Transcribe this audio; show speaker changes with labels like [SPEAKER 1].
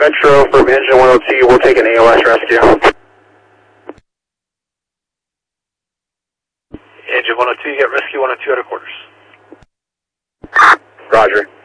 [SPEAKER 1] Metro from Engine 102, we'll take an AOS rescue.
[SPEAKER 2] Engine 102, you get rescue 102 out of quarters.
[SPEAKER 1] Roger.